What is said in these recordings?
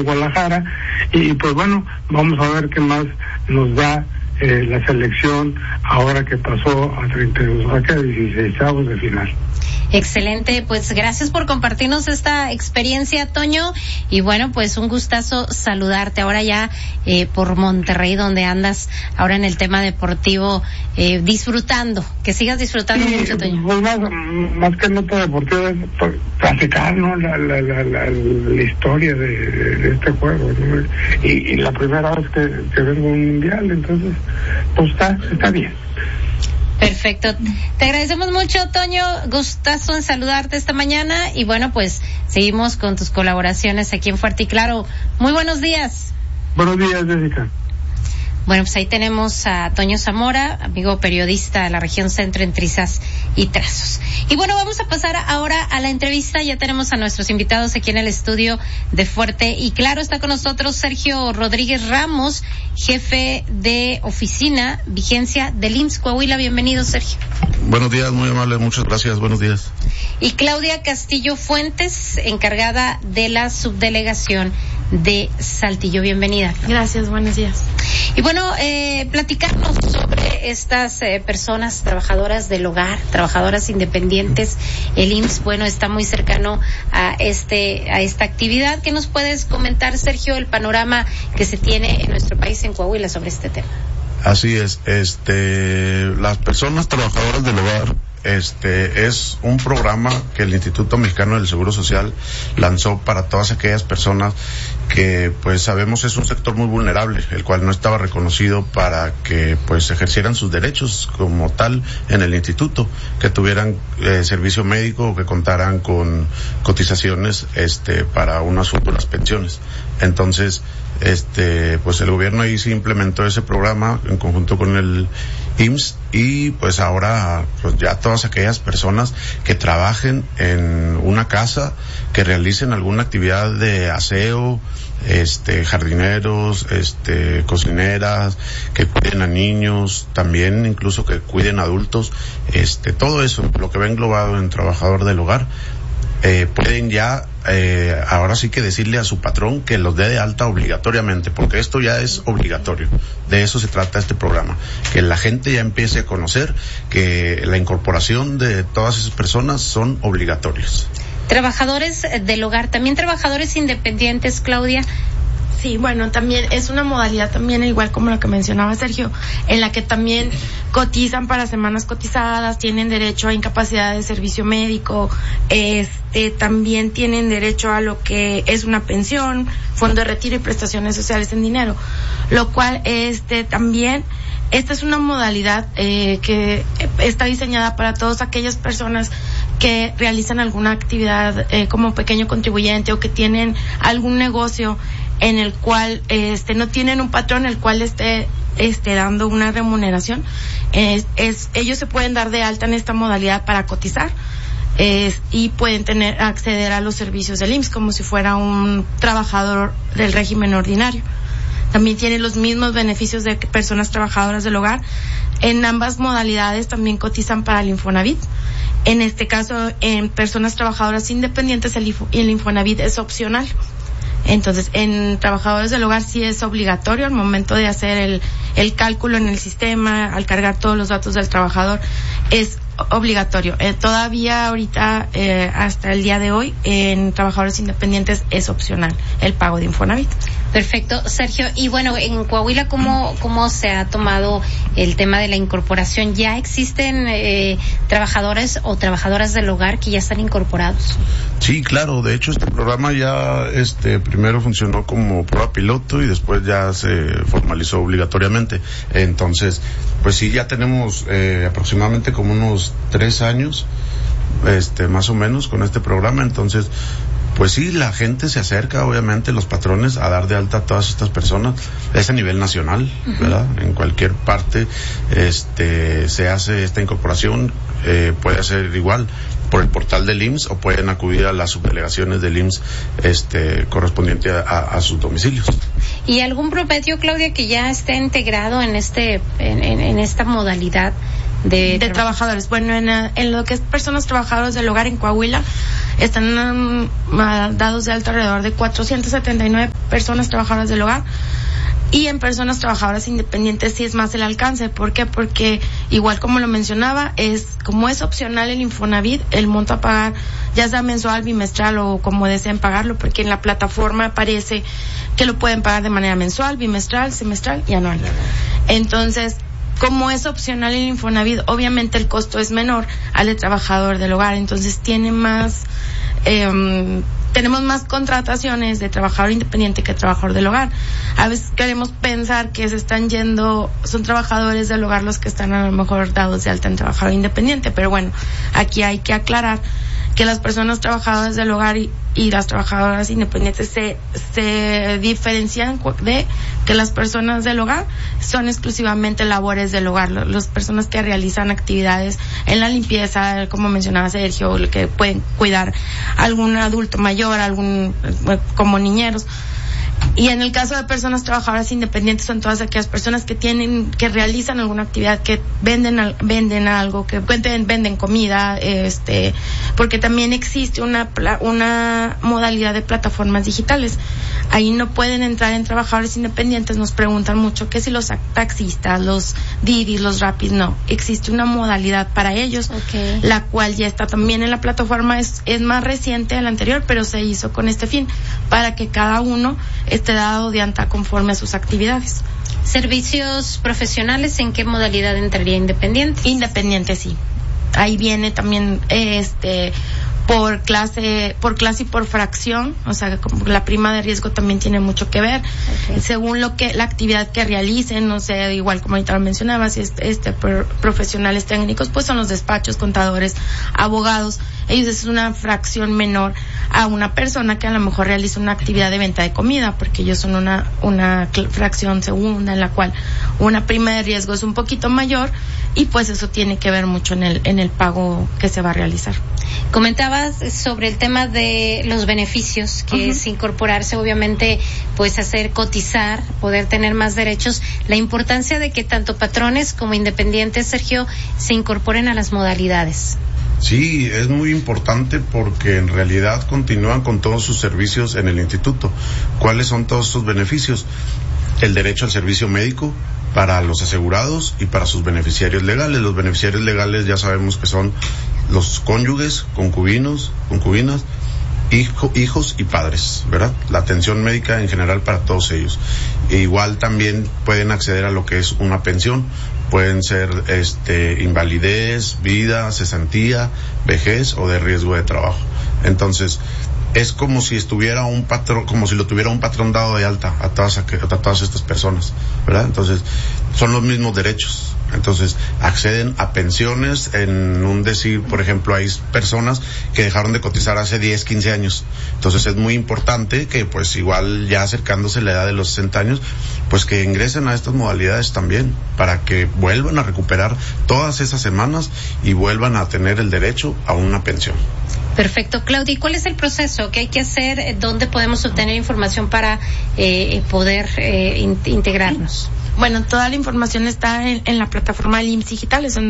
Guadalajara, y pues bueno, vamos a ver qué más nos da la selección ahora que pasó a 16avos de final. Excelente, pues gracias por compartirnos esta experiencia, Toño, y bueno, pues un gustazo saludarte ahora ya por Monterrey, donde andas ahora en el tema deportivo, disfrutando, que sigas disfrutando mucho, Toño. Pues más que nota deportiva es platicar, ¿no? La historia de este juego, ¿no? Y la primera vez que vengo a un mundial, entonces pues está bien. Perfecto. Te agradecemos mucho, Toño. Gustazo en saludarte esta mañana. Y bueno, pues seguimos con tus colaboraciones aquí en Fuerte y Claro. Muy buenos días. Buenos días, Jessica. Bueno, pues ahí tenemos a Toño Zamora, amigo periodista de la región centro en Trizas y Trazos. Y bueno, vamos a pasar ahora a la entrevista. Ya tenemos a nuestros invitados aquí en el estudio de Fuerte y Claro. Está con nosotros Sergio Rodríguez Ramos, jefe de oficina vigencia del IMSS Coahuila. Bienvenido, Sergio. Buenos días, muy amable, muchas gracias, buenos días. Y Claudia Castillo Fuentes, encargada de la subdelegación de Saltillo. Bienvenida. Gracias, buenos días. Y bueno, platicarnos sobre estas personas trabajadoras del hogar, trabajadoras independientes. El IMSS, bueno, está muy cercano a esta actividad. ¿Qué nos puedes comentar, Sergio, el panorama que se tiene en nuestro país, en Coahuila, sobre este tema? Así es, las personas trabajadoras del hogar, es un programa que el Instituto Mexicano del Seguro Social lanzó para todas aquellas personas que pues sabemos es un sector muy vulnerable, el cual no estaba reconocido para que pues ejercieran sus derechos como tal en el instituto, que tuvieran servicio médico o que contaran con cotizaciones para unas futuras pensiones. Entonces, pues el gobierno ahí sí implementó ese programa en conjunto con el IMSS, y pues ahora pues ya todas aquellas personas que trabajen en una casa, que realicen alguna actividad de aseo, jardineros, cocineras, que cuiden a niños, también incluso que cuiden adultos, todo eso, lo que va englobado en trabajador del hogar, pueden ya ahora sí que decirle a su patrón que los dé de alta obligatoriamente, porque esto ya es obligatorio. De eso se trata este programa, que la gente ya empiece a conocer que la incorporación de todas esas personas son obligatorias. Trabajadores del hogar, también trabajadores independientes, Claudia. Sí, bueno, también es una modalidad también igual como la que mencionaba Sergio, en la que también cotizan para semanas cotizadas, tienen derecho a incapacidad de servicio médico, también tienen derecho a lo que es una pensión, fondo de retiro y prestaciones sociales en dinero, lo cual también esta es una modalidad que está diseñada para todas aquellas personas que realizan alguna actividad como pequeño contribuyente o que tienen algún negocio en el cual no tienen un patrón el cual esté dando una remuneración. Ellos se pueden dar de alta en esta modalidad para cotizar y pueden acceder a los servicios del IMSS como si fuera un trabajador del régimen ordinario. También tienen los mismos beneficios de personas trabajadoras del hogar. En ambas modalidades también cotizan para el Infonavit. En este caso, en personas trabajadoras independientes, el Infonavit es opcional. Entonces, en trabajadores del hogar sí es obligatorio al momento de hacer el cálculo en el sistema, al cargar todos los datos del trabajador, es obligatorio. Todavía ahorita, hasta el día de hoy, en trabajadores independientes es opcional el pago de Infonavit. Perfecto, Sergio. Y bueno, en Coahuila, ¿cómo se ha tomado el tema de la incorporación? ¿Ya existen trabajadores o trabajadoras del hogar que ya están incorporados? Sí, claro. De hecho, este programa ya primero funcionó como prueba piloto y después ya se formalizó obligatoriamente. Entonces, pues sí, ya tenemos aproximadamente como unos 3 años, más o menos, con este programa. Entonces, pues sí, la gente se acerca, obviamente, los patrones, a dar de alta a todas estas personas. Es a nivel nacional, ¿verdad? En cualquier parte se hace esta incorporación. Puede hacer igual por el portal del IMSS o pueden acudir a las subdelegaciones del IMSS correspondiente a sus domicilios. ¿Y algún promedio, Claudia, que ya esté integrado en esta modalidad de trabajadores? Bueno, en lo que es personas trabajadoras del hogar en Coahuila, están dados de alta alrededor de 479 personas trabajadoras del hogar. Y en personas trabajadoras independientes sí es más el alcance. ¿Por qué? Porque igual como lo mencionaba, como es opcional el Infonavit, el monto a pagar, ya sea mensual, bimestral o como deseen pagarlo, porque en la plataforma aparece que lo pueden pagar de manera mensual, bimestral, semestral y anual. Entonces, como es opcional el Infonavit, obviamente el costo es menor al de trabajador del hogar, entonces tiene más, tenemos más contrataciones de trabajador independiente que trabajador del hogar. A veces queremos pensar que se están yendo, son trabajadores del hogar los que están a lo mejor dados de alta en trabajador independiente, pero bueno, aquí hay que aclarar que las personas trabajadoras del hogar y las trabajadoras independientes se diferencian de que las personas del hogar son exclusivamente labores del hogar, las personas que realizan actividades en la limpieza, como mencionaba Sergio, que pueden cuidar a algún adulto mayor, como niñeros. Y en el caso de personas trabajadoras independientes son todas aquellas personas que realizan alguna actividad, que venden algo, que venden comida, porque también existe una modalidad de plataformas digitales. Ahí no pueden entrar en trabajadores independientes. Nos preguntan mucho que si los taxistas, los Didi, los Rapid, no. Existe una modalidad para ellos, okay, la cual ya está también en la plataforma, es más reciente a la anterior, pero se hizo con este fin, para que cada uno esté dado de alta conforme a sus actividades. ¿Servicios profesionales en qué modalidad entraría independiente? Independiente, sí. Ahí viene también por clase y por fracción, o sea, como la prima de riesgo también tiene mucho que ver, okay, según la actividad que realicen, no sé, igual como ahorita lo mencionaba, si profesionales técnicos, pues son los despachos, contadores, abogados. Ellos es una fracción menor a una persona que a lo mejor realiza una actividad de venta de comida, porque ellos son una fracción segunda, en la cual una prima de riesgo es un poquito mayor, y pues eso tiene que ver mucho en el pago que se va a realizar. Comentabas sobre el tema de los beneficios, que es incorporarse, obviamente, pues hacer cotizar, poder tener más derechos, la importancia de que tanto patrones como independientes, Sergio, se incorporen a las modalidades. Sí, es muy importante porque en realidad continúan con todos sus servicios en el instituto. ¿Cuáles son todos sus beneficios? El derecho al servicio médico para los asegurados y para sus beneficiarios legales. Los beneficiarios legales ya sabemos que son los cónyuges, concubinas, hijos y padres, ¿verdad? La atención médica en general para todos ellos. E igual también pueden acceder a lo que es una pensión. Pueden ser invalidez, vida, cesantía, vejez o de riesgo de trabajo. Entonces, es como si estuviera como si lo tuviera un patrón dado de alta a todas estas personas, ¿verdad? Entonces, son los mismos derechos. Entonces, acceden a pensiones por ejemplo, hay personas que dejaron de cotizar hace 10, 15 años. Entonces, es muy importante que, pues, igual ya acercándose la edad de los 60 años, pues que ingresen a estas modalidades también, para que vuelvan a recuperar todas esas semanas y vuelvan a tener el derecho a una pensión. Perfecto. Claudia, ¿y cuál es el proceso? ¿Qué hay que hacer? ¿Dónde podemos obtener información para poder integrarnos? Bueno, toda la información está en la plataforma del IMSS Digital, es en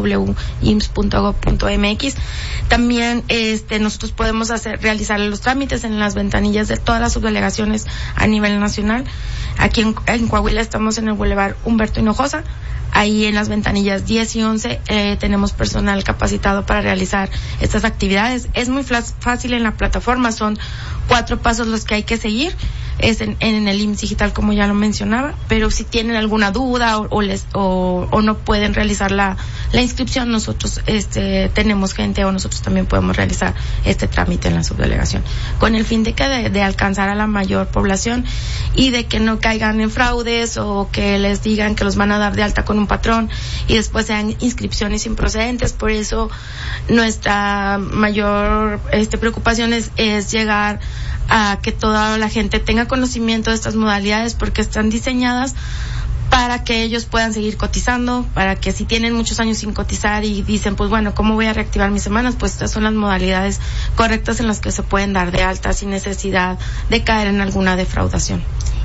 www.ims.gov.mx. También nosotros podemos realizar los trámites en las ventanillas de todas las subdelegaciones a nivel nacional. Aquí en Coahuila estamos en el Boulevard Humberto Hinojosa. Ahí en las ventanillas 10 y 11 tenemos personal capacitado para realizar estas actividades. Es muy fácil en la plataforma, son 4 pasos los que hay que seguir. Es en el IMSS Digital, como ya lo mencionaba, pero si tienen alguna duda o no pueden realizar la inscripción, nosotros tenemos gente, o nosotros también podemos realizar este trámite en la subdelegación, con el fin de alcanzar a la mayor población y de que no caigan en fraudes o que les digan que los van a dar de alta con un patrón y después sean inscripciones improcedentes. Por eso nuestra mayor preocupación es llegar a que toda la gente tenga conocimiento de estas modalidades, porque están diseñadas para que ellos puedan seguir cotizando, para que si tienen muchos años sin cotizar y dicen, pues bueno, ¿cómo voy a reactivar mis semanas? Pues estas son las modalidades correctas en las que se pueden dar de alta sin necesidad de caer en alguna defraudación.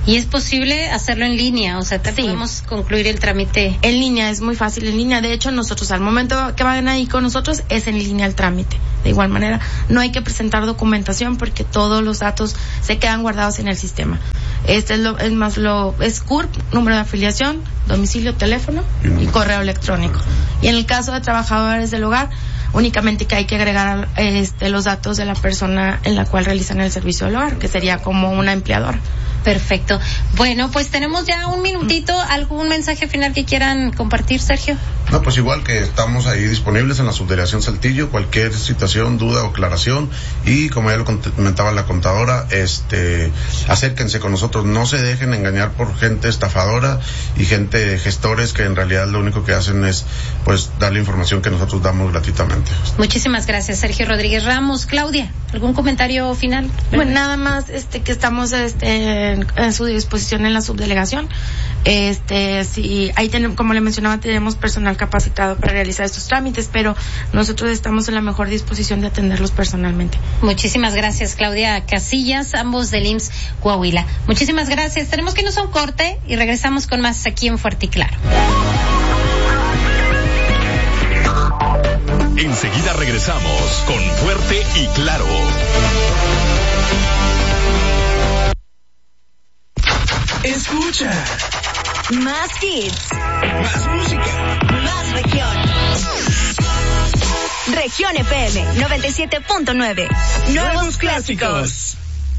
Y es posible hacerlo en línea, o sea, podemos concluir el trámite. En línea, es muy fácil en línea. De hecho, nosotros al momento que van ahí con nosotros es en línea el trámite. De igual manera, no hay que presentar documentación porque todos los datos se quedan guardados en el sistema. Es CURP, número de afiliación, domicilio, teléfono y correo electrónico. Y en el caso de trabajadores del hogar, únicamente que hay que agregar los datos de la persona en la cual realizan el servicio del hogar, que sería como una empleadora. Perfecto. Bueno, pues tenemos ya un minutito. ¿Algún mensaje final que quieran compartir, Sergio? No, pues igual que estamos ahí disponibles en la subdelegación Saltillo, cualquier situación, duda o aclaración, y como ya lo comentaba la contadora, acérquense con nosotros, no se dejen engañar por gente estafadora y gente gestores que en realidad lo único que hacen es pues dar la información que nosotros damos gratuitamente. Muchísimas gracias, Sergio Rodríguez Ramos. Claudia, ¿algún comentario final? Bueno, nada más que estamos en su disposición en la subdelegación. Sí, ahí como le mencionaba, tenemos personal capacitado para realizar estos trámites, pero nosotros estamos en la mejor disposición de atenderlos personalmente. Muchísimas gracias, Claudia Casillas, ambos del IMSS Coahuila. Muchísimas gracias. Tenemos que irnos a un corte y regresamos con más aquí en Fuerte y Claro. Enseguida regresamos con Fuerte y Claro. Escucha. Más hits. Más música. Más región. Región FM 97.9. Nuevos clásicos.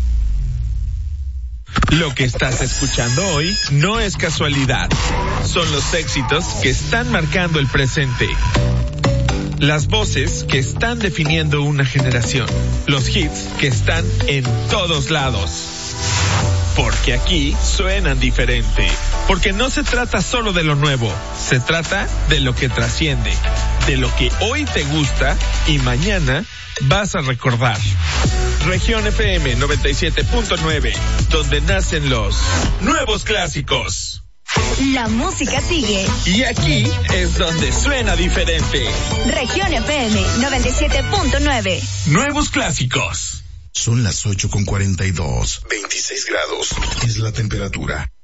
Lo que estás escuchando hoy no es casualidad. Son los éxitos que están marcando el presente. Las voces que están definiendo una generación. Los hits que están en todos lados. Porque aquí suenan diferente. Porque no se trata solo de lo nuevo. Se trata de lo que trasciende. De lo que hoy te gusta y mañana vas a recordar. Región FM 97.9, donde nacen los nuevos clásicos. La música sigue. Y aquí es donde suena diferente. Región FM 97.9. Nuevos clásicos. Son las 8:42. 26 grados es la temperatura.